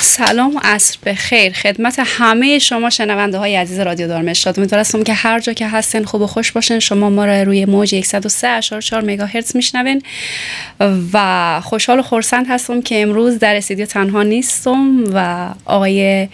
سلام و عصر بخیر خدمت همه شما شنونده های عزیز رادیو دارمشتاد. امیدوارم که هر جا که هستین خوب و خوش باشین. شما ما را روی موج 103.4 مگاهرتز میشنوین و خوشحال و خرسند هستم که امروز در استودیو تنها نیستم و آقای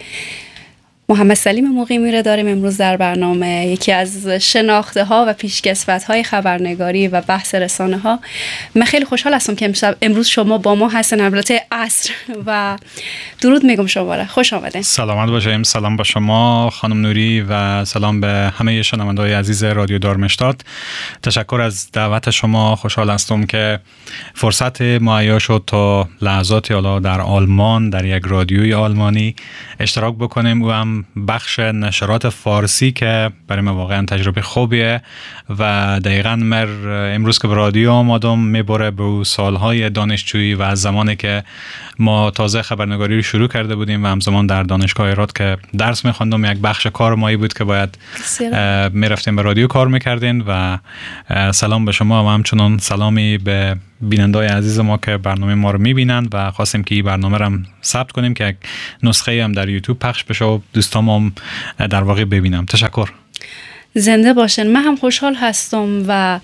محمد سلیم مقیمی را داریم امروز در برنامه. یکی از شناخته ها و پیشکسوت های خبرنگاری و بحث رسانه ها. من خیلی خوشحال هستم که امروز شما با ما هستین. البته عصر و درود میگم شما را. خوش آمدین. سلامت باشیم. سلام با شما خانم نوری و سلام به همه شنونده‌های عزیز رادیو دارمشتاد. تشکر از دعوت شما. خوشحال هستم که فرصت مهیا شد تا لحظاتی حالا در آلمان در یک رادیوی آلمانی اشتراک بکنیم و هم بخش نشرات فارسی که برای من واقعا تجربه خوبیه و دقیقاً من امروز که به رادیو آمدم میبره به سالهای دانشجویی و از زمانی که ما تازه خبرنگاری رو شروع کرده بودیم و همزمان در دانشگاه ایراد که درس میخوندم. یک بخش کار مایی بود که باید میرفتیم به رادیو کار میکردین و سلام به شما و همچنان سلامی به بیننده‌های عزیز ما که برنامه ما رو میبینند و خواستیم که این برنامه رو هم ثبت کنیم که یک نسخه هم در یوتیوب پخش بشه و دوستام هم در واقع ببینم. تشکر. زنده باشن. من هم خوشحال هستم و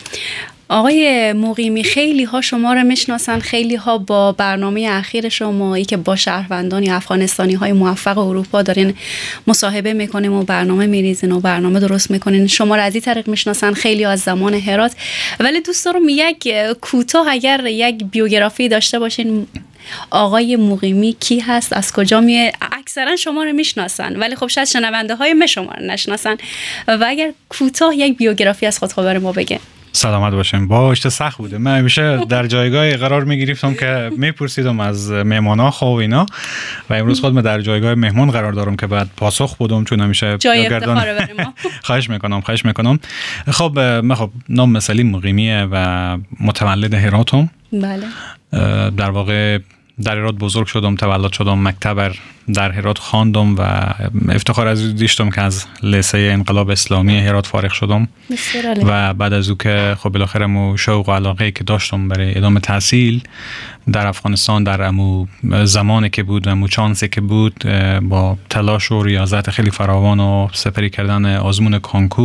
آقای مقیمی خیلی ها شما رو میشناسن، خیلی ها با برنامه اخیر شمایی که با شهروندان افغانستانی های موفق اروپا دارین مصاحبه میکنیم و برنامه میریزین و برنامه درست میکنین، شما رو از این طریق میشناسن، خیلی از زمان هرات. ولی دوست دارم یک کوتاه اگر یک بیوگرافی داشته باشین آقای مقیمی کی هست، از کجا میاد؟ اکثرا شما رو میشناسن ولی خب شاید شنونده های ما شما رو نشناسن و اگر کوتاه یک بیوگرافی از خود خبر ما بگین. سلامت باشیم. باشه سخت بوده. من همیشه در جایگاه قرار میگرفتم که میپرسیدم از مهمانا خو اینا و امروز خودم در جایگاه مهمان قرار دارم که بعد پاسخ بدم چون همیشه جای افتخاره برای ما. خواهش میکنم. خب من نام سلیم مقیمیه و متولد هراتم. بله. در واقع در هرات بزرگ شدم، تولد شدم، مکتب در هرات خواندم و افتخار از داشتم که از لیسه انقلاب اسلامی هرات فارغ شدم و بعد از او که خب بالاخره مو شوق و علاقه که داشتم برای ادامه تحصیل در افغانستان در امو زمانی که بود، امو چانسی که بود، با تلاش و ریاضت خیلی فراوان و سپری کردن آزمون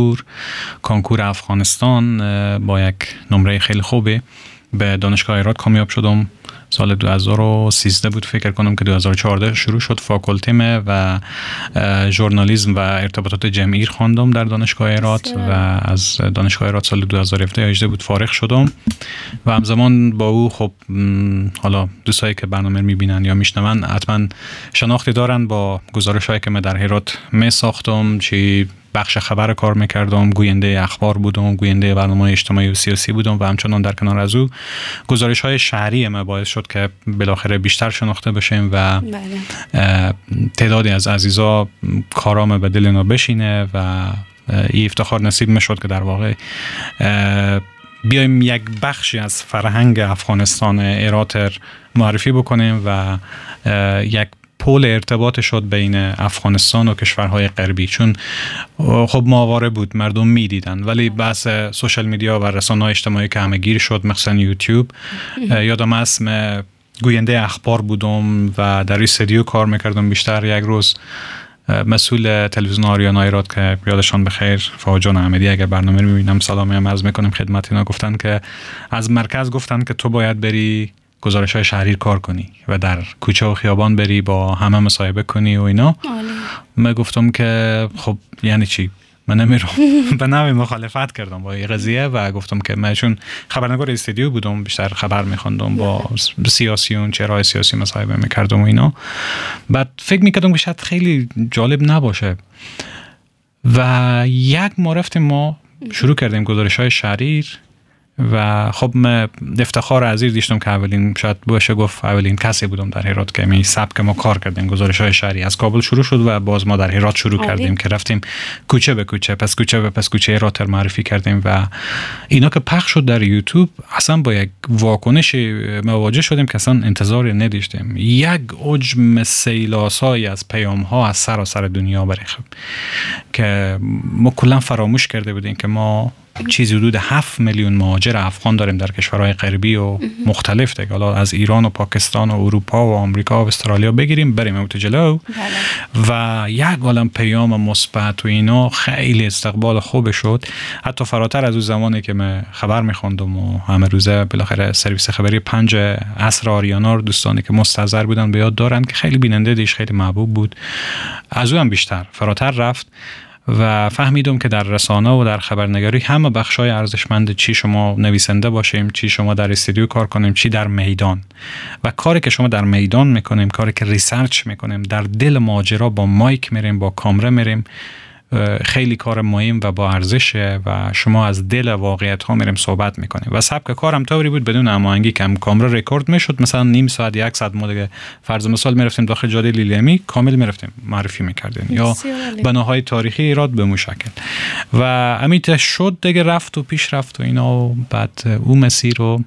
کنکور افغانستان با یک نمره خیلی خوبه به دانشگاه هرات کامیاب شدم. سال 2013 بود فکر کنم که 2014 شروع شد فاکولتیمه و ژورنالیسم و ارتباطات جمعی خواندم در دانشگاه هرات و از دانشگاه هرات سال 2017 بود فارغ شدم و همزمان با او خب حالا دوستایی که برنامه میبینن یا میشنون حتما شناختی دارن با گزارش‌هایی که من در هرات میساختم، چی بخش خبر کار میکردم، گوینده اخبار بودم، گوینده برنامه اجتماعی و سیاسی بودم و همچنان در کنار از او گزارش‌های شهری ما باعث شد که بالاخره بیشتر شناخته بشیم و تعدادی از عزیزا کارام به دل اینا بشینه و این افتخار نصیب میشد که در واقع بیایم یک بخشی از فرهنگ افغانستان هرات معرفی بکنیم و یک پول ارتباط شد بین افغانستان و کشورهای غربی، چون خب ماواره بود مردم میدیدن ولی بحث سوشال میدیا و رسانه‌های اجتماعی که همه گیر شد مثلا یوتیوب. یادم است گوینده اخبار بودم و در استودیو کار میکردم بیشتر. یک روز مسئول تلویزیون آریانا هرات که یادشان بخیر فاجان احمدی اگر برنامه رو میبینم سلامی هم عرض میکنم خدمت اینا، گفتن که از مرکز گفتن که تو باید بری گزارش‌های شهری کار کنی و در کوچه و خیابان بری با همه مصاحبه کنی و اینا. من گفتم که خب یعنی چی؟ من نمیرم. به نوعی مخالفت کردم با این قضیه و گفتم که من چون خبرنگار استودیو بودم بیشتر خبر میخوندم، با سیاسیون چهره‌های سیاسی مصاحبه میکردم و اینا. بعد فکر میکردم که شاید خیلی جالب نباشه و یک ما رفتیم ما شروع کردیم گزارش‌های شهری و خب من افتخار عزیز داشتم که اولین شاید باشه گفت اولین کسی بودم در هرات که می سبک ما کار کردیم. گزارش‌های شهری از کابل شروع شد و باز ما در هرات شروع کردیم که رفتیم کوچه به کوچه، پس کوچه به پس کوچه هرات معرفی کردیم و اینا که پخش شد در یوتیوب اصلا با یک واکنش مواجه شدیم که اصلا انتظار نداشتیم. یک عجم سیلاسایی از پیام‌ها از سراسر دنیا بریخت که ما کلا فراموش کرده بودیم که ما چیزی حدود 7 میلیون مهاجر افغان داریم در کشورهای غربی و مختلف دیگه، حالا از ایران و پاکستان و اروپا و آمریکا و استرالیا بگیریم بریم اون تو جلو. و یک عالم پیام مثبت و اینا، خیلی استقبال خوب شد، حتی فراتر از اون زمانی که من خبر می‌خوندم و همه روزه بالاخره سرویس خبری 5 عصر آریانا رو دوستانی که مستحضر بودن به یاد دارن که خیلی بیننده دیش خیلی محبوب بود. از اون هم بیشتر فراتر رفت و فهمیدم که در رسانه و در خبرنگاری همه بخشای ارزشمند، چی شما نویسنده باشیم، چی شما در استودیو کار کنیم، چی در میدان، و کاری که شما در میدان میکنیم، کاری که ریسرچ میکنیم، در دل ماجرا با مایک میریم، با کامera میریم، خیلی کار مهم و با ارزشه و شما از دل واقعیت ها میریم صحبت میکنیم. و سبک کارم طوری بود بدون هماهنگی که کامera رکورد میشد، مثلا نیم ساعت 1 ساعت ما دیگه فرض مثال میرفتیم داخل جاده لیلیمی کامل میرفتیم معرفی میکردیم یا بناهای تاریخی ایراد به مشکل و امیت شد دیگه، رفت و پیش رفت و اینا. و بعد اون مسیر رو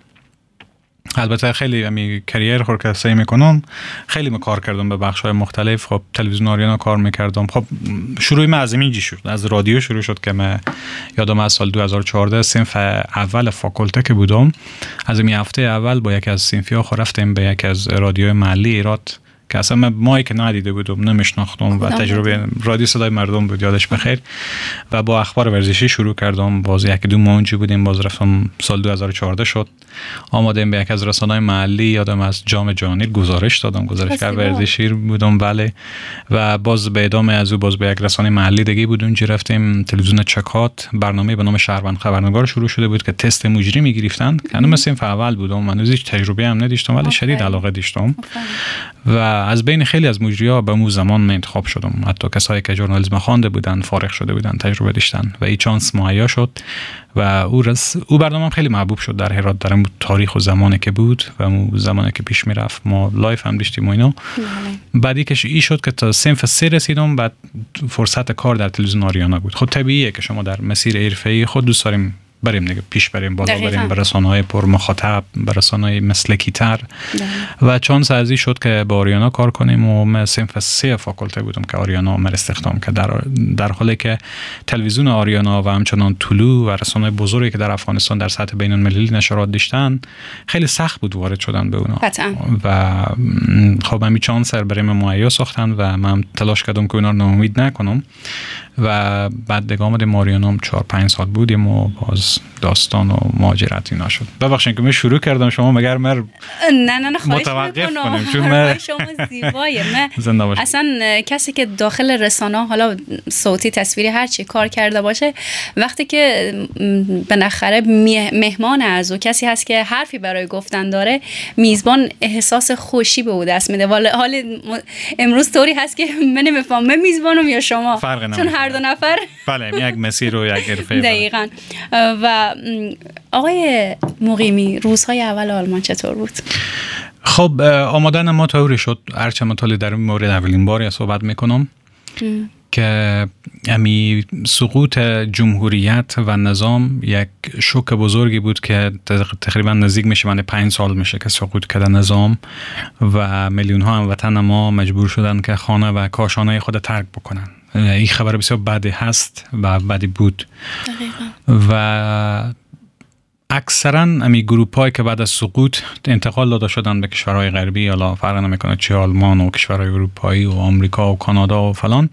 البته خیلی کریر خور که سعی میکنم، خیلی کار کردم به بخش‌های مختلف. خب تلویزیون آریانا کار میکردم. خب شروع من از اینجی شد، از رادیو شروع شد که من یادم از سال 2014 صنف اول فاکولته که بودم، از این هفته اول با یکی از صنفی‌ها رفتیم به یکی از رادیوی محلی ایراد که اصلا من مایک ندیده بودم، نمیشناختم و تجربه رادیو صدای مردم بود یادش بخیر. و با اخبار ورزشی شروع کردم، باز یک دو ماه اونجا بودیم، باز رفتم سال 2014 شد آمادم به یک از رسانه‌های محلی، یادم از جام جهانی گزارش دادم، گزارشگر ورزشی بودم بله. و باز به ادامه از او باز به یک رسانه محلی دیگه بود، اونجا رفتیم تلویزیون چکات، برنامه به نام شهروند خبرنگار شروع شده بود که تست مجری می‌گرفتن. من مثلا اول بودم، من هیچ تجربه هم نداشتم ولی شدید علاقه داشتم و از بین خیلی از مجری‌ها به اون زمان من انتخاب شدم، حتی کسایی که ژورنالیسم خوانده بودن، فارغ شده بودن، تجربه داشتن و این چانس مهیا شد و او برنامه خیلی محبوب شد در هرات، در اون تاریخ و زمانی که بود و اون زمانی که پیش میرفت. ما لایف هم داشتیم و اینا. بعدی که این شد که تا صنف 3 رسیدم، بعد فرصت کار در تلویزیون آریانا بود. خب طبیعیه که شما در مسیر حرفه‌ای خود دوست داریم بریم دیگه، پیش بریم، بالا بریم، به رسانه‌های پر مخاطب، به رسانه‌های مسلکی تر. و چانس ازی شد که با آریانا کار کنیم و من صنف 3 فاکولته بودم که آریانا من استخدام که در حالی که تلویزیون آریانا و همچنان طلوع و رسانه‌های بزرگی که در افغانستان در سطح بین‌المللی نشرات داشتن، خیلی سخت بود وارد شدن به اونا. و خب همین چانس بریم مهیا ساختن و من تلاش کردم که اونا رو ناامید نکنم و بعد دیگه آمدیم آریانا 4-5 سال بودیم و باز داستان و مهاجرت اینا شد. ببخشید که من شروع کردم، شما مگر من نه متوقف کنم چون من شما زیبایه. من اصلا کسی که داخل رسانه حالا صوتی تصویری هر چی کار کرده باشه، وقتی که بالاخره مهمان از او کسی هست که حرفی برای گفتن داره، میزبان احساس خوشی به او دست میده. حال امروز طوری هست که من نمیفهمم من میزبانم یا شما، چون هر دو نفر بله یک مسیر و یک حرفه. دقیقاً. و آقای مقیمی، روزهای اول آلمان چطور بود؟ خب آمدن ما طوری شد، هرچه مطالعه در این مورد اولین باری صحبت میکنم که امی سقوط جمهوریت و نظام یک شوک بزرگی بود که تقریبا نزدیک میشه من 5 سال میشه که سقوط کرده نظام و میلیون ها هموطن ما مجبور شدن که خانه و کاشانه خود ترک بکنن. این خبر بسیار بدی هست و بدی بود. دقیقا. و اکثرا امی گروپ هایی که بعد از سقوط انتقال داده شدن به کشورهای غربی، یا فرق نمیکنه چه آلمان و کشورهای اروپایی و آمریکا و کانادا و فلان،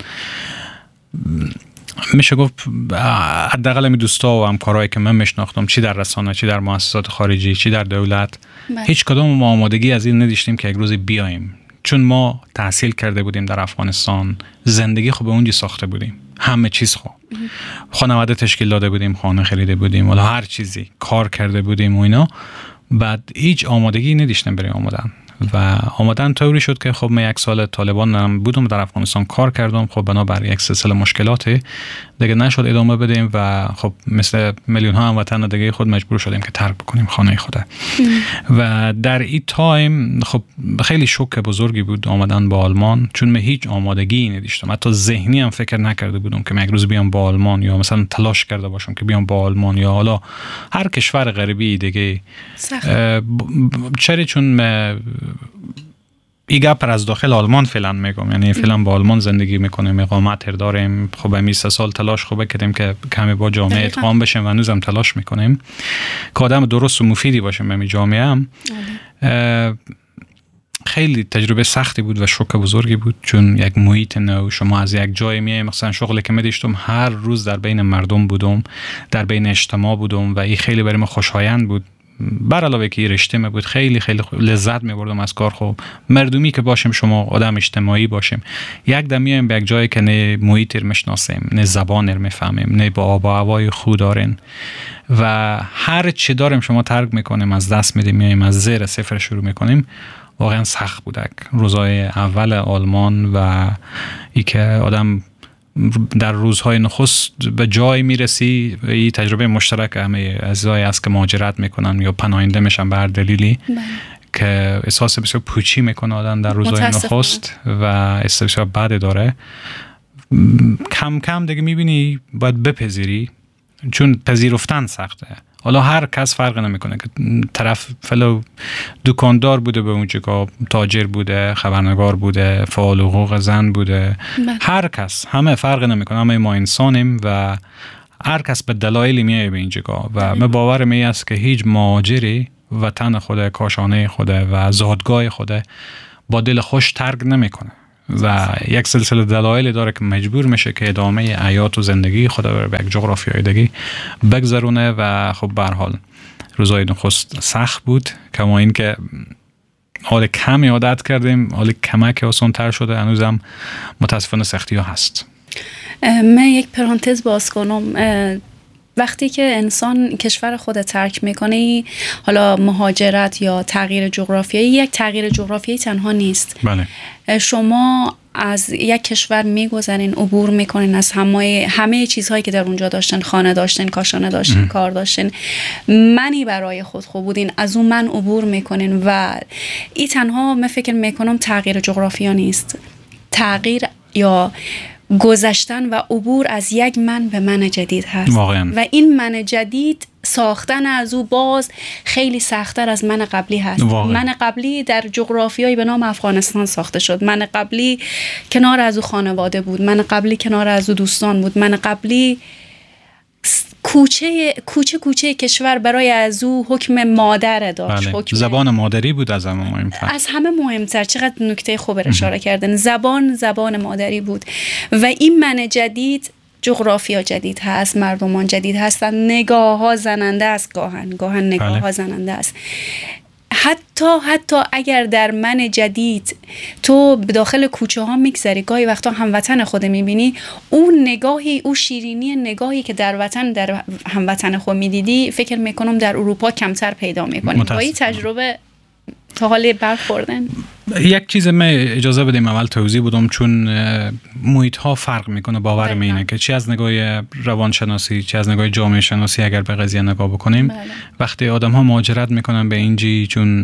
میشه گفت حداقل امی دوستا و همکارایی که من میشناختم، چی در رسانه، چی در مؤسسات خارجی، چی در دولت، هیچ کدوم ما آمادگی از این نداشتیم که یک روز بیایم، چون ما تحصیل کرده بودیم در افغانستان، زندگی خوب اونجا ساخته بودیم، همه چیز خوب، خانواده تشکیل داده بودیم، خانه خریده بودیم، ولی هر چیزی کار کرده بودیم و اینا. بعد هیچ آمادگی نداشتیم برای آمدن و آمدن طوری شد که خب من 1 سال طالبان بودم در افغانستان کار کردم. خب بنابر یک سلسله مشکلات دیگه نشد ادامه بدیم و خب مثل میلیون ها هموطن دیگه خود مجبور شدیم که ترک بکنیم خانه خود. و در این تایم خب خیلی شوک بزرگی بود آمدن با آلمان، چون من هیچ آمادگی نداشتم، حتی ذهنی هم فکر نکرده بودم که من یک روز بیام با آلمان، یا مثلا تلاش کرده باشم که بیام با آلمان یا حالا هر کشور غربی دیگه. چرا؟ چون این گپ از داخل آلمان فعلا میگم، یعنی فعلا با آلمان زندگی میکنیم، اقامت داریم. خب همین 3 سال تلاش خوبه کردیم که کمی با جامعه ادغام بشیم و هنوزم تلاش میکنیم که آدم درست و مفیدی باشیم به جامعه هم. خیلی تجربه سختی بود و شوک بزرگی بود، چون یک محیط نو، شما از یک جای میای، مثلا شغلی که می‌داشتم هر روز در بین مردم بودم، در بین اجتماع بودم و این خیلی برای من خوشایند بود. بر علاوه که رشته می بود، خیلی خیلی لذت می‌بردم از کار. خب مردمی که باشیم، شما آدم اجتماعی باشیم، یک دم میایم به یک جایی که نه محیط رو میشناسیم، نه زبان رو میفهمیم، نه با آب و هوای خوب دارین و هر چی داریم شما ترک میکنیم، از دست میدیم، میایم از زیر صفر شروع میکنیم. واقعا سخت بود روزهای اول آلمان و ای که آدم در روزهای نخست به جای میرسی، این تجربه مشترک همه عزیزای است که مهاجرت میکنن یا پناهنده میشن به هر دلیلی که احساس بسیار پوچی میکنه آدم در روزهای نخست و احساس بسیار بد داره. کم کم دیگه میبینی باید بپذیری، چون پذیرفتن سخته. حالا هر کس فرق نمیکنه که طرف فلو دکاندار بوده، به اونجا تاجر بوده، خبرنگار بوده، فعال حقوق زن بوده، هر کس، همه فرق نمیکنه، همه ما انسانیم و هر کس به دلایلی میایه به اینجا و من باورم این است که هیچ مهاجری وطن خوده، کاشانه خوده و زادگاه خوده با دل خوش ترک نمیکنه و یک سلسله دلایلی داره که مجبور میشه که ادامه حیات و زندگی خود رو به یک جغرافیای دیگه بگذرونه و خب به هر حال روزای نخست سخت بود، کما این که حال کمی عادت کردیم، حال کمک آسان تر شده، هنوزم متاسفانه سختی ها هست. من یک پرانتز باز کنم. وقتی که انسان کشور خود ترک میکنه، حالا مهاجرت یا تغییر جغرافیایی، یک تغییر جغرافیایی تنها نیست. بله. شما از یک کشور میگذرین، عبور میکنین از همه چیزهایی که در اونجا داشتن، خانه داشتن، کاشانه داشتن، کار داشتن، منی برای خود خوب بودین، از اون من عبور میکنین و این تنها من فکر میکنم تغییر جغرافیا نیست، تغییر یا گذشتن و عبور از یک من به من جدید هست. واقعا. و این من جدید ساختن از او باز خیلی سخت‌تر از من قبلی هست. واقعا. من قبلی در جغرافیایی به نام افغانستان ساخته شد، من قبلی کنار از او خانواده بود، من قبلی کنار از او دوستان بود، من قبلی کوچه کشور برای از او حکم مادر داشت. بله. حکم زبان مادری بود از همه مهمتر. از همه مهمتر. چقدر نکته خوب اشاره کردن. زبان مادری بود و این من جدید، جغرافیا جدید هست، مردمان جدید هستن، نگاه ها زننده است، گاهن نگاه ها زننده است. حتی اگر در من جدید تو داخل کوچه ها میگذری، گاهی وقتا هموطن خود میبینی، اون نگاهی، اون شیرینی نگاهی که در هموطن خود میدیدی، فکر میکنم در اروپا کمتر پیدا میکنی. با این تجربه تا حالی برخوردن؟ یک چیز من اجازه بدیم اول توضیح بدم، چون محیط ها فرق میکنه. باورم اینه که چی از نگاه روانشناسی، چی از نگاه جامعه شناسی اگر به قضیه نگاه بکنیم، وقتی آدم ها مهاجرت میکنن به اینجی، چون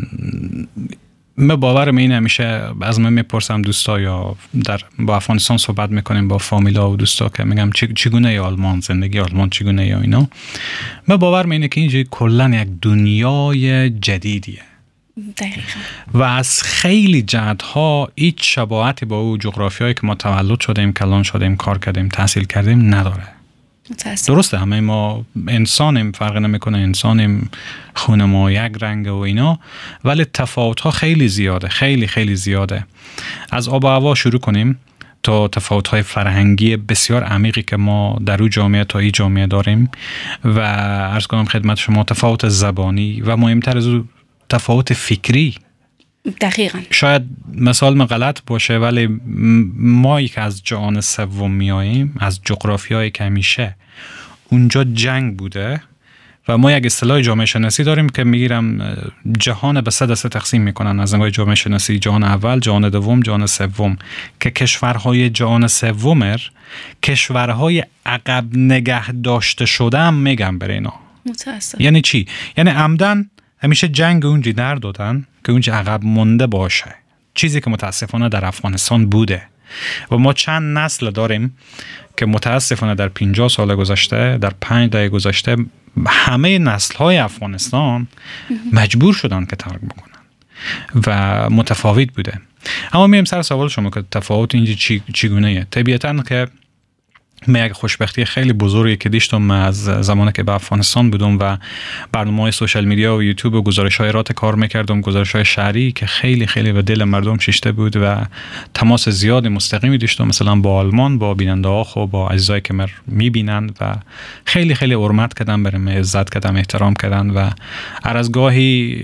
من باورم اینه، همیشه از من میپرسم دوستا یا با افغانستان صحبت میکنیم با فامیلا و دوستا که میگم چگونه آلمان، زندگی آلمان چگونه یا اینا، من باورم اینه که اینجی کلا یک دنیای جدیدیه. دقیقا. و از خیلی جهت‌ها هیچ شباهتی با او جغرافیایی که ما تولد شدیم، کلان شدیم، کار کردیم، تحصیل کردیم نداره. درسته همه ما انسانیم، فرق نمیکنه، انسانیم، خون ما یک رنگ و اینا، ولی تفاوت‌ها خیلی زیاده، خیلی خیلی زیاده. از آب و هوا شروع کنیم تا تفاوت‌های فرهنگی بسیار عمیقی که ما در اون جامعه تا این جامعه داریم و عرض کنم خدمت شما تفاوت زبانی و مهمتر از اون تفاوت فکری. دقیقاً. شاید مثال من غلط باشه، ولی ما که از جهان سوم میاییم، از جغرافیایی که همیشه اونجا جنگ بوده و ما یک اصطلاح جامعه شناسی داریم که میگیرم جهان به 3 دسته تقسیم میکنن از نگاه جامعه شناسی: جهان اول، جهان دوم، جهان سوم، که کشورهای جهان سوم کشورهای عقب نگه داشته شده هم میگن بر اینا. متاسفم. یعنی چی؟ یعنی عمدن همیشه جنگ اونجی در دادن که اونجا عقب مونده باشه، چیزی که متاسفانه در افغانستان بوده و ما چند نسل داریم که متاسفانه در 50 سال گذشته، در 5 دهه گذشته، همه نسل‌های افغانستان مجبور شدن که ترک بکنن. و متفاوت بوده. اما میریم سر سوال شما که تفاوت اینجا چگونه؟ طبیعتاً که من یک خوشبختی خیلی بزرگی که داشتم از زمانی که به افغانستان بودم و برنامه‌های سوشال میدیا و یوتیوب و گزارش‌های رات کار می‌کردم، گزارش‌های شهری که خیلی خیلی به دل مردم شیشته بود و تماس زیاد مستقیمی داشتم، مثلا با آلمان، با بیننده‌ها و با عزیزایی که من می‌بینن و خیلی خیلی حرمت کردن، برام عزت کردن، احترام کردن و هر از گاهی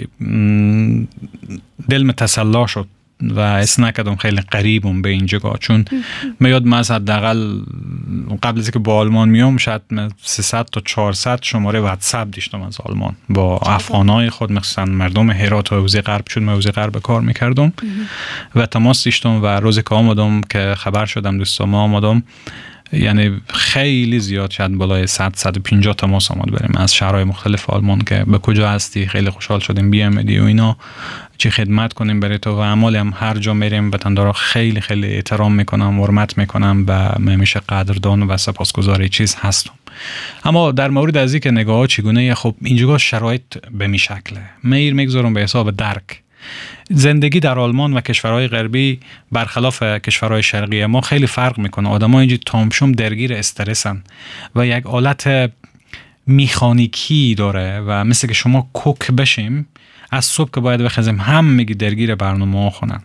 دلم تسلا شد و اس نکردم خیلی قریبم به این جگاه، چون میاد من حداقل قبل از اینکه با آلمان میام شاید 300 تا 400 شماره واتساپ داشتم از آلمان با افغانای خود، مثلا مردم هرات و حوزه غرب، چون من حوزه غرب کار میکردم و تماس داشتم و روزی که آمدم که خبر شدم دوستان ما آمدم، یعنی خیلی زیاد شد، بالای 100-150 تماس آمد بریم از شهرهای مختلف آلمان که به کجا هستی، خیلی خوشحال شدیم بیامدی و اینا، چی خدمت کنیم برای تو و اعمال هم هر جا میریم وطندارا خیلی خیلی احترام میکنم، حرمت میکنم و همیشه قدردان و سپاسگزار چیز هستم. اما در مورد از اینکه نگاه چگونه، خب اینجا شرایط به می شکله میگذارم به حساب درک. زندگی در آلمان و کشورهای غربی برخلاف کشورهای شرقی ما خیلی فرق میکنه. آدم‌ها اینجا تامشوم درگیر استرسن و یک حالت میخانیکی داره و مثل که شما کوک بشیم از صبح که باید بخزیم هم میگی درگیر برنامه ها خونن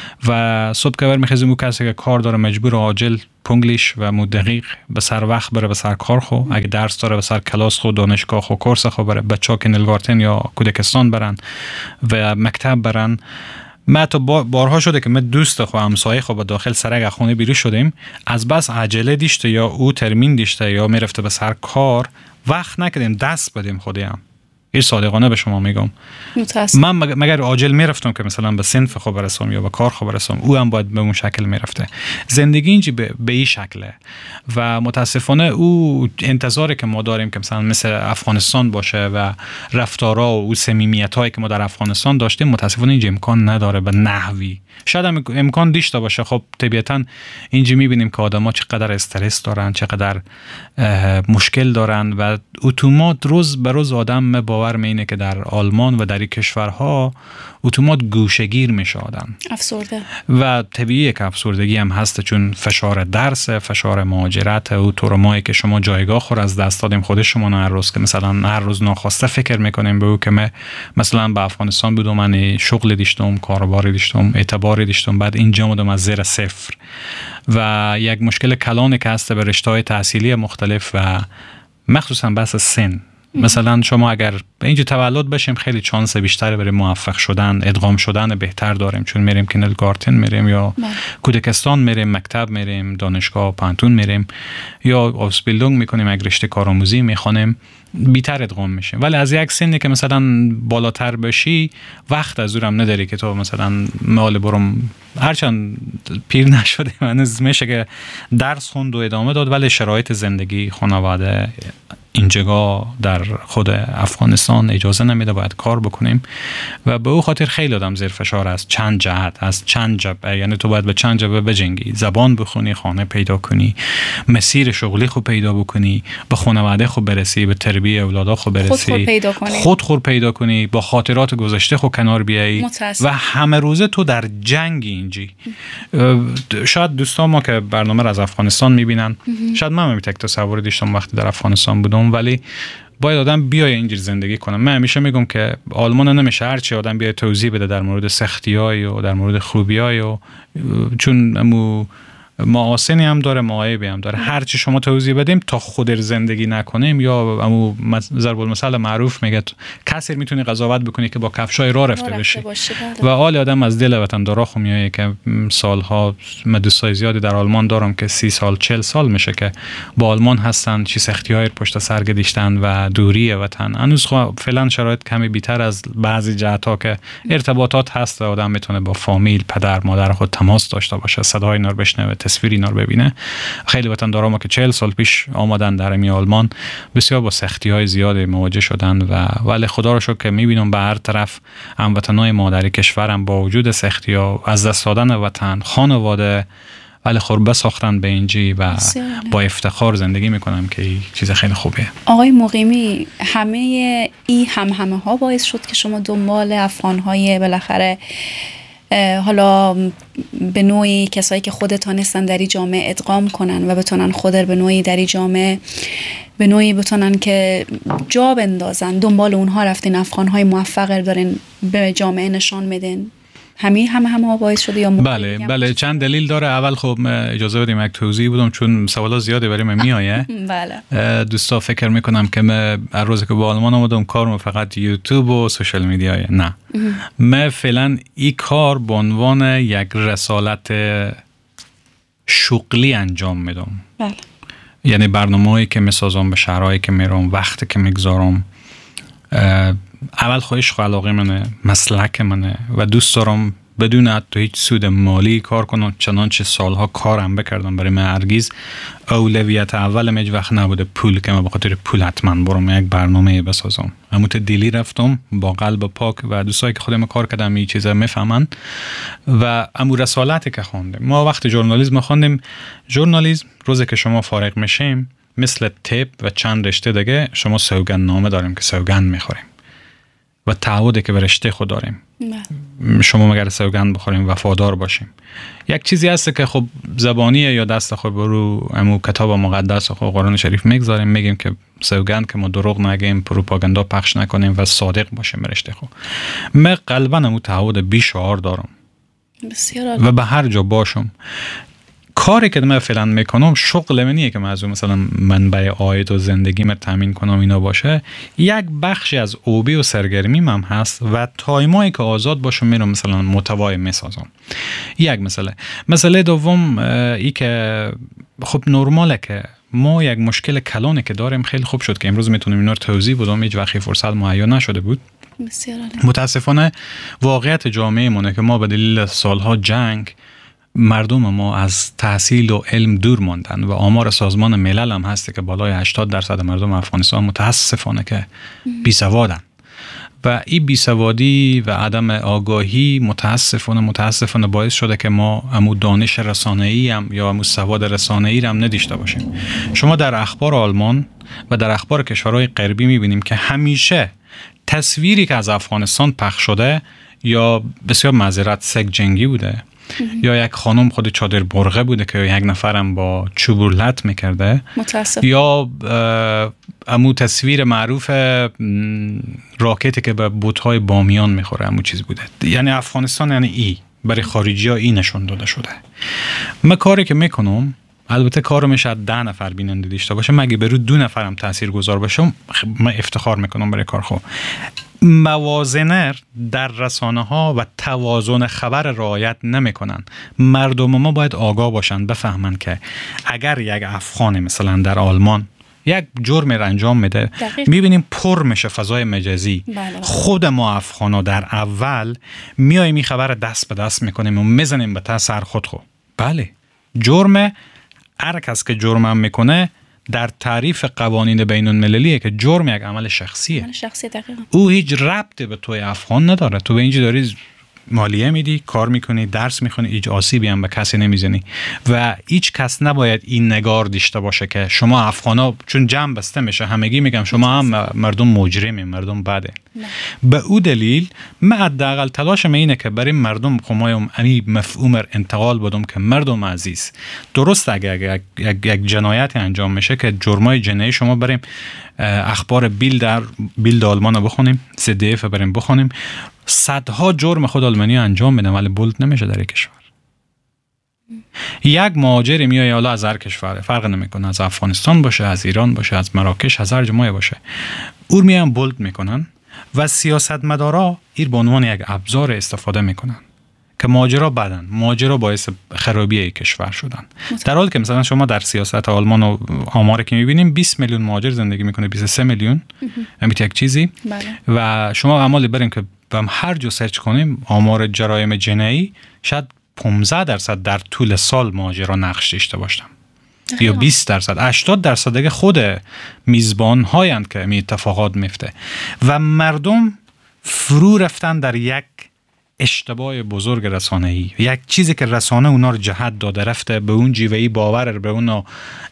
و صبح که برمیخزیم او کسی که کار داره مجبور عاجل پونگلیش و مدقیق به سر وقت بره به سر کار خو، اگه درس داره به سر کلاس خو، دانشگاه خو، کورس خو بره، بچه‌ها کندرگارتن یا کودکستان برن و مکتب برن. ما تو بارها شده که ما دوست خو همسایه خو به داخل سرک خونه بیرون شدیم، از بس عجله داشته یا او ترمین داشته یا میرفته به سر کار، وقت نکردیم دست بدیم خودیم. این صادقانه به شما میگم. من مگر عاجل میرفتم که مثلا به صنف خو برسم یا به کار خو برسم، او هم باید به اون شکل میرفته. زندگی اینجا به این شکله و متاسفانه او انتظاری که ما داریم که مثلا مثل افغانستان باشه و رفتارها و صمیمیتایی که ما در افغانستان داشتیم متاسفانه اینجا امکان نداره به نحوی. شاید هم امکان داشته باشه. خب طبیعتا اینجا میبینیم که آدما چقدر استرس دارن، چقدر مشکل دارن و اتومات روز به روز آدم باور میینه که در آلمان و در این کشورها اتومات گوشه‌گیر میشه آدم، افسرده و طبیعیه که افسردگی هم هست، چون فشار درس، فشار مهاجرت و تورمایی که شما جایگاه خور از دست دادیم خود شما هر روز که مثلا هر روز ناخواسته فکر میکنیم به او که من مثلا به افغانستان بودم، من شغل داشتم، کاروباری داشتم، اعتباری داشتم، بعد اینجا اومدم از زیر صفر و یک مشکل کلانی که هست به رشته‌های تحصیلی مختلف و مخصوصا بحث سن. مثلا شما اگر اینجا تولد بشیم خیلی چانس بیشتری برای موفق شدن، ادغام شدن بهتر داریم، چون میریم کندرگارتن میریم یا کودکستان میریم، مکتب میریم، دانشگاه پانتون میریم یا اوسبیلدونگ میکنیم، یک رشته کارآموزی میخوانیم، بیتر ادغام میشیم. ولی از یک سنی که مثلا بالاتر بشی وقت از اونم نداری که تو مثلا مال برم، هرچند پیر نشده هنوز میشه که درس خوند و ادامه داد، ولی شرایط زندگی خانواده اینجا در خود افغانستان اجازه نمیده باید کار بکنیم و به او خاطر خیلی آدم زیر فشار است، چند جهت، از چند جبهه. یعنی تو باید به چند جبهه بجنگی، زبان بخونی، خانه پیدا کنی، مسیر شغلی خوب پیدا بکنی، به خانواده خوب برسی، به تربیت اولادا خوب برسی، خود پیدا کنی، با خاطرات گذشته خوب کنار بیایی و همه روزه تو در جنگ اینجی. شاید دوستان ما که برنامه را از افغانستان میبینن، شاید من هم یک تصوری داشتم وقتی در افغانستان بودم، ولی باید آدم بیای اینجوری زندگی کنه. من همیشه میگم که آلمان نمیشه هرچی آدم بیای توضیح بده در مورد سختی‌های و در مورد خوبی‌های و چون معاصنی هم داره، معایبی هم داره. هرچی شما توضیح بدیم تا خود زندگی نکنیم یا امو ضرب المثل معروف میگه کسی میتونی قضاوت بکنی که با کفشای راه رفته باشی و حال آدم از دل وطندارا خو میایه که سالها من دوستای زیادی در آلمان دارم که 30 سال 40 سال میشه که با آلمان هستن، چی سختی‌های پشت سر گذاشتن و دوری وطن. هنوز فعلا شرایط کمی بیشتر از بعضی جهت‌ها که ارتباطات هست، آدم میتونه با فامیل، پدر، مادر خود تماس داشته باشه، صدای اینا رو بشنوه، تصویر اینا رو ببینه. خیلی وطندارا ما که 40 سال پیش آمدن در می آلمان بسیار با سختی‌های زیادی مواجه شدن و ولی خدا رو شکر که می‌بینم به هر طرف هموطنای مادری کشورم با وجود سختی‌ها، از دست دادن وطن، خانواده ولی خور بساختن به اینجی و با افتخار زندگی میکنم که این چیز خیلی خوبه. آقای مقیمی، همه این همه ها باعث شد که شما دنبال افغان‌های بالاخره حالا به نوعی کسایی که خودتان هستن در این جامعه ادغام کنن و بتونن خودر به نوعی در این جامعه به نوعی بتونن که جا بندازن، دنبال اونها رفتین، افغان‌های موفق دارین به جامعه نشان میدین. همه باعث شده یا بله چند دلیل داره. اول خب اجازه بدیم یک توضیح بدم چون سوالا زیاده برای من میآیه. بله. دوستا فکر میکنم که من هر روزی که با آلمان آمدم کارم فقط یوتیوب و سوشال میدیاه. نه، من فعلا این کار به عنوان یک رسالت شغلی انجام میدم. بله. یعنی برنامه‌ای که میسازم، به شهرهایی که میرم، وقتی که میگذارم، اول خواهش و علاقه منه، مسلک منه و دوست دارم بدون حتی هیچ سود مالی کار کنم، چنانچه سالها کارم بکردم. برای من هرگز اولویت اولم هیچ وقت نبوده پول که من به خاطر پول حتما برم یک برنامه بسازم. اما دلی رفتم با قلب پاک و دوستایی که خودم کار کردم این چیزا میفهمن. و امو رسالتی که خوندم، ما وقتی ژورنالیسم خوندیم، ژورنالیسم روزی که شما فارغ میشیم مثل تپ و چند رشته دیگه شما سوگند نامه داریم که سوگند میخوریم و تعهدی که به رشته خود داریم. شما مگر سوگند بخوریم وفادار باشیم. یک چیزی هست که خب زبانیه یا دست خود برو امو کتاب مقدس خود قرآن شریف میگذاریم، میگیم که سوگند که ما دروغ نگیم، پروپاگاندا پخش نکنیم و صادق باشیم به رشته خود. من قلبا امو تعهد بیشعار دارم و به هر جا باشم. کاری که من فعلا میکنم شغل منیه که من مثلا منبع عاید و زندگی من تامین کنم اینا باشه. یک بخشی از اوبی و سرگرمی من هست و تایمایی که آزاد باشم میرم مثلا محتوای میسازم. یک مسئله دوم ای که خب نرماله که ما یک مشکل کلانی که داریم، خیلی خوب شد که امروز میتونیم اینا رو توضیح بدم، هیچ وقتی فرصت مهیا نشده بود. متاسفانه واقعیت جامعه مونه که ما به دلیل سالها جنگ مردم ما از تحصیل و علم دور ماندن و آمار سازمان ملل هم هسته که بالای 80% مردم افغانستان متاسفانه که بیسوادن و این بیسوادی و عدم آگاهی متاسفانه باعث شده که ما امو دانش رسانه‌ای هم یا امو سواد رسانه‌ای هم نداشته باشیم. شما در اخبار آلمان و در اخبار کشورهای غربی میبینیم که همیشه تصویری که از افغانستان پخش شده یا بسیار معذرت سگ جنگی بوده یا یک خانم خود چادر برغه بوده که یک نفرم با چوبورلت میکرده، یا امو تصویر معروف راکتی که به بوت‌های بامیان میخوره امو چیز بوده. یعنی افغانستان یعنی ای برای خارجی ها ای نشون داده شده. من کاری که میکنم، البته کارم شاید 10 نفر بیننده داشته باشه، مگه برو 2 نفرم تاثیرگذار باشم من افتخار میکنم برای کار خوب. موازنه در رسانه ها و توازن خبر رعایت نمیکنن. مردم ما باید آگاه باشن، بفهمن که اگر یک افغان مثلا در آلمان یک جرم را انجام میده، میبینیم پر میشه فضای مجازی. بله. خود ما افغانا در اول میایم این خبر دست به دست میکنیم و میزنیم به سر خود. بله، جرم هر کس که جرم میکنه در تعریف قوانین بین المللیه که جرم یک عمل شخصیه. او هیچ ربطی به توی افغان نداره. تو به اینجا داری مالیه میدی، کار میکنی، درس میخونی، هیچ آسیبی هم به کسی نمیزنی و هیچ کس نباید این نگار داشته باشه که شما افغانا چون جمع بسته میشه همگی میگم شما هم مردم مجرمین، مردم بده. به او دلیل من حداقل تلاشم اینه که برای مردم خمایم امی مفهوم انتقال بدم که مردم عزیز، درست اگر یک جنایتی انجام میشه که جرمای جنایی شما بریم اخبار بیلد آلمان رو بخونیم، CDF بریم بخونیم، صدها جرم خود آلمانی انجام میدن ولی بولد نمیشه در یک کشور. یک مهاجر میای حالا از هر کشور فرق نمیکنه، از افغانستان باشه، از ایران باشه، از مراکش، از هر جای باشه، اون میان بولد میکنن و سیاستمدارا این به عنوان یک ابزار استفاده میکنن که مهاجرا بدن، مهاجرا باعث خرابی کشور شدن. در حالی که مثلا شما در سیاست آلمان و آماری که میبینیم 20 میلیون مهاجر زندگی میکنه، 23 میلیون همین یک چیزی. بله. و شما عمالی بریم که هر جو سرچ کنیم آمار جرایم جنایی شاید 15% در طول سال مهاجرا نقش داشته باشن یا 20%، 80% دیگه خود میزبان هایند که می اتفاقات میفته و مردم فرو رفتن در یک اشتباه بزرگ رسانه‌ای، یک چیزی که رسانه اونا رو جهت داده رفته به اون جیوهی باور به اونا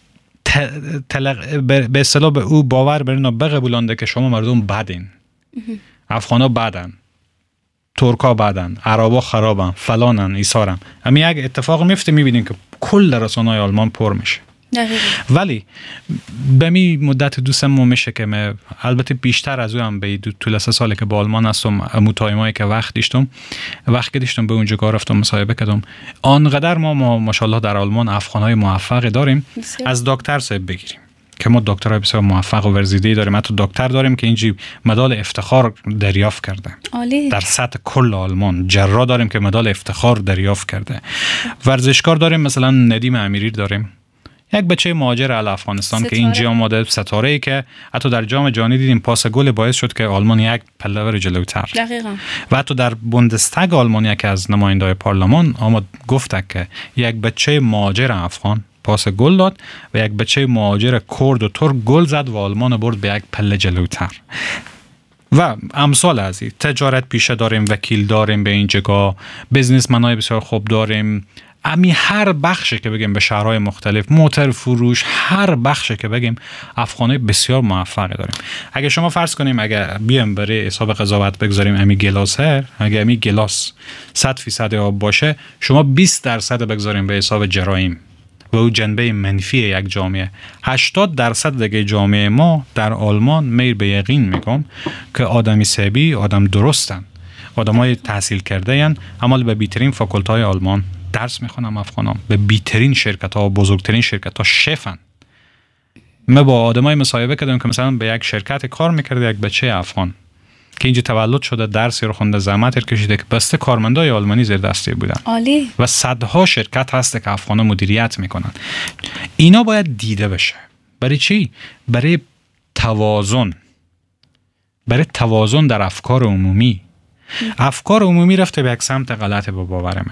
به اصطلاح به او باور بر اونا بقبولانده که شما مردم بدین، افغانا بدن، ترکا بدن، عربا خرابن، فلانن، ایسارن. اما یک اتفاق میفته میبینین که کل رسانه‌های آلمان پر میشه. ولی به می مدت 2-3 ماه میشه که البته بیشتر از اون هم به طول 3 سالی که با آلمان هستم، متایمایی که وقت داشتم به اونجا رفتم مصاحبه کردم، آنقدر ما ماشاءالله در آلمان افغانای موفق داریم. از دکتر صاحب بگیریم که ما دکترای بسیار موفق و ورزیده داریم، حتی دکتر داریم که اینجی مدال افتخار دریافت کرده. عالی. در سطح کل آلمان. جراح داریم که مدال افتخار دریافت کرده. ورزشکار داریم، مثلا ندیم امیری داریم، یک بچه مهاجر افغانستان که اینجا آماده، ستاره‌ای که حتی در جام جهانی دیدیم پاس گل باعث شد که آلمان یک پله بره جلوتر. دقیقاً. و حتی در بوندستاگ آلمان که از نماینده‌های پارلمان آمد گفت که یک بچه مهاجر افغان پاس گل داد و یک بچه مهاجر کرد و ترک گل زد و آلمان برد به یک پله جلوتر. و امثال از این تجارت پیشه داریم، وکیل داریم به این جگاه، بزنسمنای بسیار خوب داریم. امی هر بخشی که بگیم به شهرهای مختلف، موتر فروش، هر بخشی که بگیم افغانای بسیار موفق داریم. اگه شما فرض کنیم اگه بیام برای حساب قضاوت بگذاریم امی گلاس اگه امی گلاس 100% آب باشه، شما 20% بگذاریم به حساب جرایم و او جنبه منفی یک جامعه. 80% دیگه جامعه ما در آلمان میل به یقین میگم که آدمی سبی، آدم درستن، آدمای تحصیل کرده این، عمل به بیترین فاکولت‌های آلمان درس میخونم، افغانام به بیترین شرکت‌ها و بزرگترین شرکت‌ها شفن. من با آدمای مصاحبه کردم که مثلا به یک شرکت کار میکرده یک بچه افغان که اینجا تولد شده، درسی رو خونده، زحمت کشیده، که بسته کارمندای آلمانی زیر دستی بودن. عالی. و صدها شرکت هست که افغانا مدیریت میکنن. اینا باید دیده بشه. برای چی؟ برای توازن در افکار عمومی. افکار عمومی رفته به یک سمت غلط با باورمه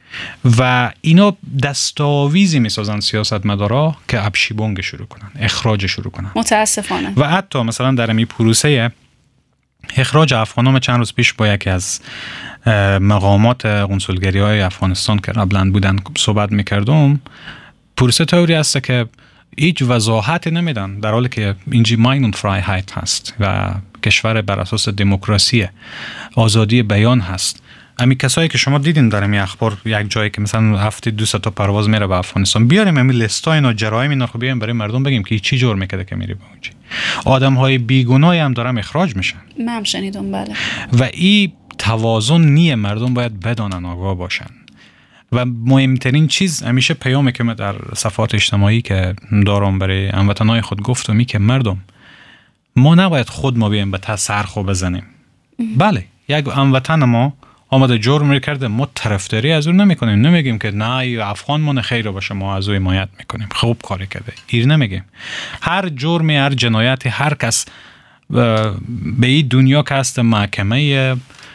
و اینا دستاویزی میسازن سیاستمدارا که ابشیبونگ شروع کنن، اخراج شروع کنن. متاسفانه. و حتی مثلا در این پروسه اخراج افغانان چند روز پیش با یکی از مقامات قنسولگری‌های افغانستان که قبلا بودن صحبت میکردم، پروسه طوری است که هیچ وضاحت نمیدن، در حالی که اینجی ماینون فرایهایت هست و کشور بر اساس دموکراسی، آزادی بیان هست. امی کسایی که شما دیدین در این اخبار یک جایی که مثلا هفته 200 تا پرواز میره به افغانستان، بیاریم همین لیستای اینا جرایم اینا خب بیاریم برای مردم بگیم که چی جرم میکرده که میری به اونجا. آدم‌های بیگناهی هم دارن اخراج میشن. من شنیدم بله. و این توازن نیه، مردم باید بدانن، آگاه باشن. و مهمترین چیز همیشه پیامی که من در صفحات اجتماعی که دارم برای هموطنای خود گفتم که مردم ما نباید خود ما بیایم به تسرخو بزنیم. بله یک هموطن ما آمده جرم کرده، ما طرفداری از اون نمی‌کنیم، نمیگیم که نه افغان مون خیر باشه ما از او حمایت می‌کنیم، خوب کاری کرده، ایر نمیگیم. هر جرمی، هر جنایتی، هر کس به این دنیا که هست محکمه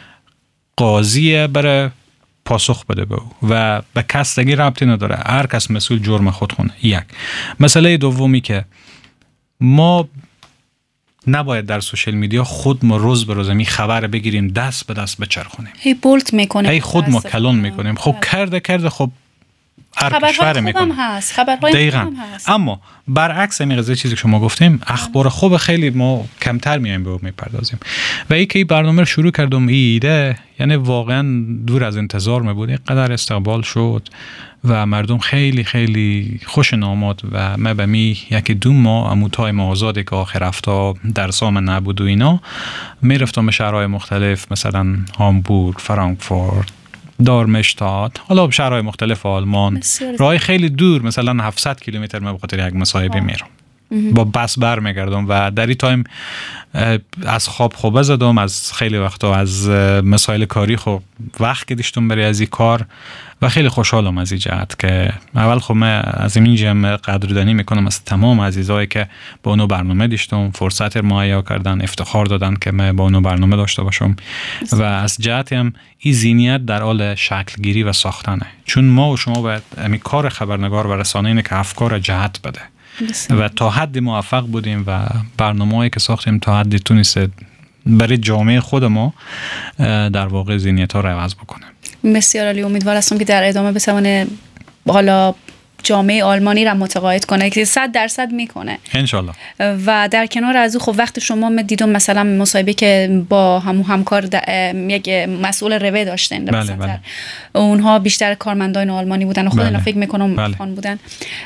قاضی بره پاسخ بده به او و به کس دیگه ربطی نداره، هر کس مسئول جرم خود خونه. یک مسئله دومی که ما نباید در سوشال میدیا خود ما روز به روز می خبر بگیریم دست به دست بچرخونیم، هی بولت میکنیم، هی خود ما کلون میکنیم. خب کرده خب هر کشور میکنه، خبرهای خوب هم هست. اما برعکس این قضیه چیزی که شما گفتیم، اخبار خوب خیلی ما کمتر میایم به اون میپردازیم. و این که این برنامه رو شروع کردم، ایده یعنی واقعا دور از انتظار میبود، اینقدر استقبال شد و مردم خیلی خیلی خوش آمد و من به می یکی 2 ماه اموتای ما آزاده که آخر هفته درسام نبود و اینا میرفتم به شهرهای مختلف، مثلا هامبورگ، فرانکفورت، دارمشتات، حالا شهرهای مختلف آلمان، راه خیلی دور، مثلا 700 کیلومتر من به خاطر یک مصاحبه میرم، با بس برمیگردم و در این تایم از خواب زدم، از خیلی وقتا از مسائل کاری خب وقت کشیدم برای از این کار و خیلی خوشحالم از این جهت که اول خب من از این جمع قدردانی میکنم از تمام عزیزایی که با اونو برنامه داشتم، فرصت مهیا کردن، افتخار دادن که من با اونو برنامه داشته باشم و از جهت هم این ذهنیت در حال شکل گیری و ساختنه، چون ما و شما باید همین کار خبرنگار و رسانه اینه که افکار جهت بده و تا حد موفق بودیم و برنامه‌ای که ساختیم تا حدی تونست برای جامعه خود ما در واقع ذهنیت‌ها رو عوض بکنه. بسیار عالی. امیدوار هستم که در ادامه بتونه حالا جامعه آلمانی را متقاعد کنه که 100% میکنه انشالله. و در کنار از او خب وقت شما من دیدم مثلا مصاحبه که با همکار یک مسئول روه داشتن، بله. اونها بیشتر کارمندان آلمانی بودن و خود اینا فکر میکنم افغان بودن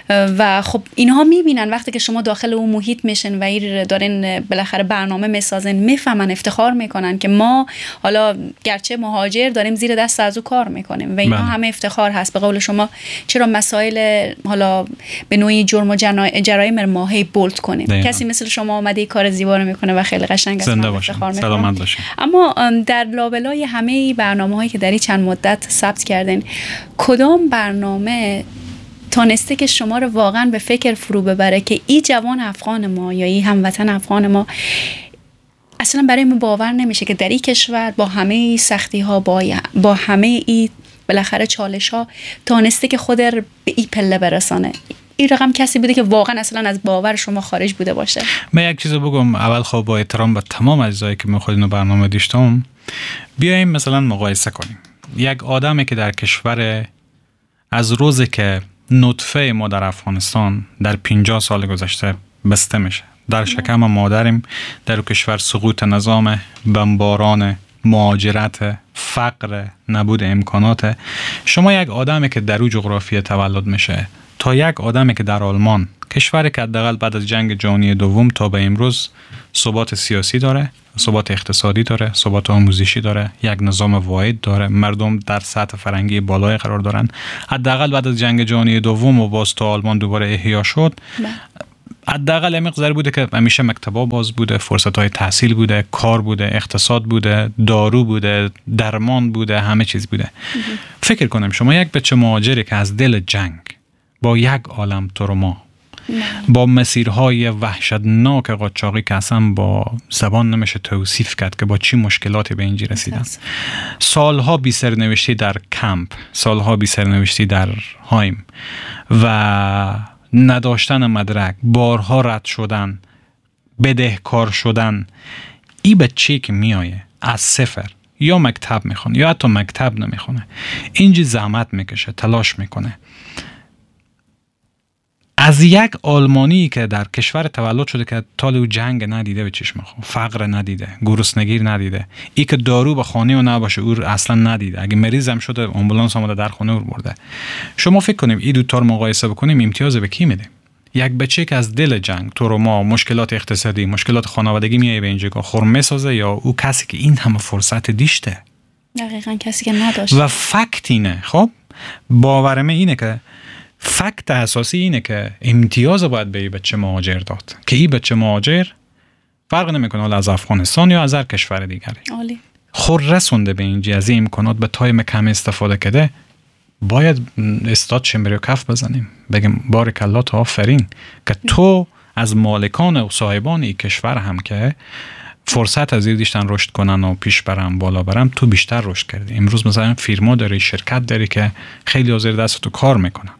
و خب اینها میبینن وقتی که شما داخل اون محیط میشن و این دارن بالاخره برنامه میسازن، میفهمن، افتخار میکنن که ما حالا گرچه مهاجر داریم زیر دست از او کار میکنیم و اینا همه افتخار هست. به قول شما چرا مسائل حالا به نوعی جرم و جرایم ماهی بولد کنیم. کسی مثل شما اومده کار زیبا رو میکنه و خیلی قشنگ است. زنده باشین، سلامت باشین. اما در لابلای همه برنامه‌هایی که در این چند مدت ثبت کردین، کدام برنامه تانسته که شما رو واقعا به فکر فرو ببره که این جوان افغان ما یا این هموطن افغان ما اصلا برای ما باور نمیشه که در این کشور با همه سختی ها با همه این بالاخره چالش ها تانسته که خود رو به این پله برسانه؟ این رقم کسی بوده که واقعا اصلا از باور شما خارج بوده باشه؟ من یک چیز بگم اول، خب با احترام به تمام اجزایی که من خودم برنامه داشتم، بیایم مثلا مقایسه کنیم. یک آدمی که در کشور از روزی که نطفه ما در افغانستان در 50 سال گذشته بسته میشه، در شکم مادریم، در کشور سقوط نظام، بمباران، مهاجرت، فقر، نبود امکانات، شما یک آدمی که در اون جغرافیه تولد میشه تا یک آدمی که در آلمان، کشوری که حداقل بعد از جنگ جهانی دوم تا به امروز ثبات سیاسی داره، ثبات اقتصادی داره، ثبات آموزشی داره، یک نظام واحد داره، مردم در سطح فرهنگی بالای قرار دارن، حداقل بعد از جنگ جهانی دوم و باز تا آلمان دوباره احیا شد، حداقل این مقدار بوده که همیشه مکتبا باز بوده، فرصت‌های تحصیل بوده، کار بوده، اقتصاد بوده، دارو بوده، درمان بوده، همه چیز بوده. فکر کنم شما یک بچه مهاجری که از دل جنگ با یک عالم تروما، با مسیرهای وحشتناک قاچاقی که اصلا با زبان نمیشه توصیف کرد که با چی مشکلاتی به اینجا رسیدن، سالها بی سرنوشتی در کمپ، سالها بی سرنوشتی در هایم و نداشتن مدرک، بارها رد شدن، بدهکار شدن، این بچه‌ای که میایه از صفر یا مکتب میخونه یا حتی مکتب نمیخونه، اینجا زحمت میکشه، تلاش میکنه، از یک آلمانی که در کشور تولد شده که تا او جنگ ندیده به چشم خود، فقر ندیده، گرسنگی ندیده، ای که دارو به خانه و نباشه او اصلا ندیده، اگه مریض هم شده آمبولانس آمده در خانه او برده. شما فکر کنیم این دو تا رو مقایسه بکنیم، امتیاز به کی میده؟ یک بچه که از دل جنگ، تروما، مشکلات اقتصادی، مشکلات خانوادگی میایه به اینجا خرمه سازه، یا او کسی که این همه فرصت دیشته؟ دقیقاً کسی که نداشت. و فکت اینه، خب باورم اینه که فکت اساسی اینه که امتیاز باید به این بچه مهاجر داد که این بچه مهاجر فرق نمیکنه حالا از افغانستان یا از هر کشور دیگری، عالی خود رسونده به اینجا، از این امکانات به تایم کم استفاده کرده، باید استاد شمبری و کف بزنیم بگیم بارک الله تا آفرین که تو از مالکان و صاحبان این کشور هم که فرصت از دیشتن رشد کنن و پیش برن بالا برن، تو بیشتر رشد کردی. امروز مثلا فیرما داری، شرکت داری که خیلی حاضر دست تو کار میکنن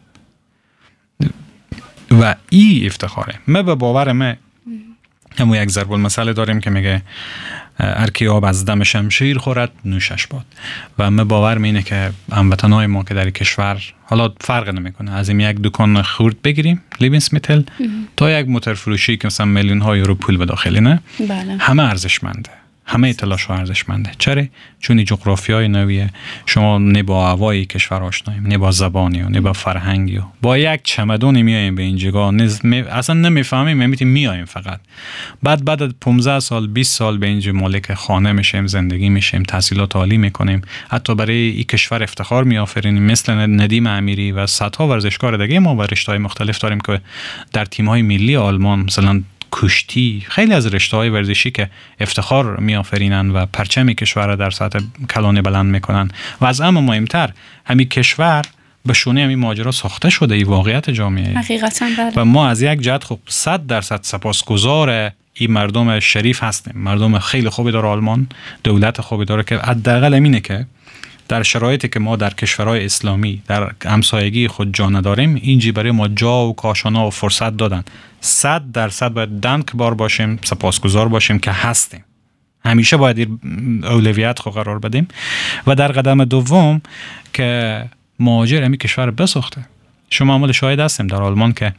و این افتخاره. من به باورم همون یک ضرب المثل داریم که میگه هر کی آب از دم شمشیر خورد نوشش باد، و من باورم اینه که هموطنای ما که در کشور حالا فرق نمیکنه از این یک دکان خورد بگیریم لیبنسمیتل تا یک موتور فروشی که مثلا میلیون های یورو پول به داخلی نه، همه ارزشمنده، همه تلاش ها ارزشمنده. چرا؟ چون جغرافیای نویه، شما نه با هوای کشور آشناییم، نه با زبانی و نه با فرهنگی و با یک چمدون میایم به این جگاه، اصلا نمیفهمیم، میایم فقط بعد 15 سال 20 سال به اینجا مالک خانه میشیم، زندگی میشیم، تحصیلات عالی میکنیم، حتی برای این کشور افتخار میآفرینیم، مثل ندیم امیری و صدها ورزشکار دیگه ما و رشته‌های مختلف داریم که در تیم‌های ملی آلمان مثلا کشتی، خیلی از رشته‌های ورزشی که افتخار میآفرینن و پرچم کشور را در سطح کلان بلند میکنن، و از همه مهمتر همین کشور به شونه همین ماجرا ساخته شده، این واقعیت جامعه حقیقتاً بله. و ما از یک جهت خب 100% سپاسگزار این مردم شریف هستیم، مردم خیلی خوبی داره آلمان، دولت خوبی داره که حداقل اینه که در شرایطی که ما در کشورهای اسلامی در همسایگی خود جا نداریم، اینجی برای ما جا و کاشانا و فرصت دادن. 100% باید دنک بار باشیم، سپاسگزار باشیم که هستیم. همیشه باید اولویت خو قرار بدیم. و در قدم دوم که مهاجر امی کشور بساخته. شما عمل شاهد هستیم در آلمان که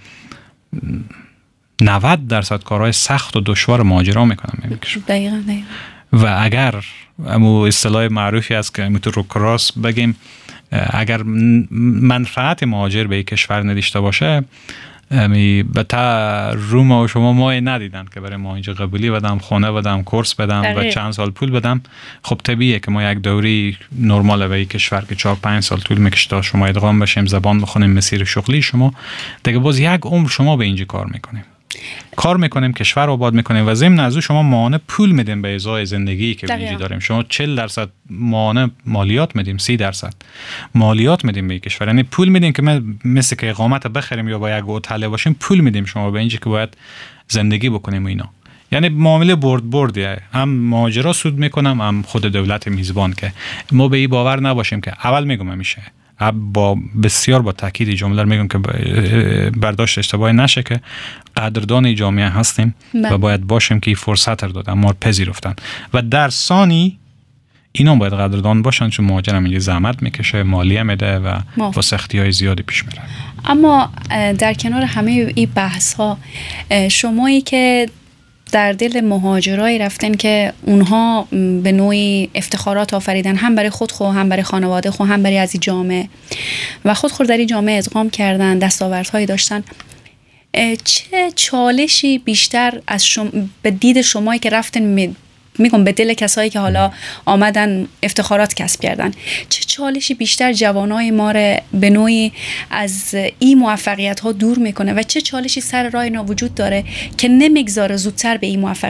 90% کارهای سخت و دشوار مهاجرا میکنن. دقیقاً. و اگر امو اصطلاح معروفی است که میتروکراس بگیم، اگر منفعت مهاجر به یک کشور نداشته باشه، به تا روم و شما مای ندیدن که برای ما اینجا قبولی بدم، خونه بدم، کورس بدم و چند سال پول بدم. خب طبیعیه که ما یک دوری نرمال به یک کشور که 4-5 سال طول میکشه تا شما ادغام بشیم، زبان بخونیم، مسیر شغلی شما دیگه باز یک عمر شما به اینجا کار میکنیم، کشور آباد میکنیم و ضمن از او شما مانع پول میدیم به ازای زندگی که اینجا داریم. شما 40% مانع مالیات میدیم، 30% مالیات میدیم به کشور. یعنی پول میدیم که مثل که اقامت بخریم یا با یک هتل باشیم، پول میدیم شما به اینجا که باید زندگی بکنیم و اینا. یعنی معامله بردیه، هم مهاجرا سود میکنم، هم خود دولت میزبان. که ما به این باور نباشیم که اول میگم همیشه با بسیار با تاکید جمله میگم که برداشت اشتباهی نشه که قدردان جامعه هستیم و باید باشیم که این فرصت رو دادن، ما پذیرفتن و در ثانی اینا باید قدردان باشن، چون مهاجر هم زحمت میکشه، مالیه میده و با سختی‌های زیادی پیش میره. اما در کنار همه این بحث ها، شمایی که در دل مهاجرایی رفتن که اونها به نوعی افتخارات آفریدن، هم برای خود خو، هم برای خانواده خو، هم برای از این جامعه و خود خود در این جامعه ادغام کردن، دستاوردهایی داشتن، چه چالشی بیشتر از به دید شمایی که رفتن میگم به دل کسایی که حالا آمدن افتخارات کسب کردن، چه چالشی بیشتر جوانای ما رو به نوعی از این موفقیت ها دور میکنه و چه چالشی سر راه اینا وجود داره که نمیگذاره زودتر به این موفقیت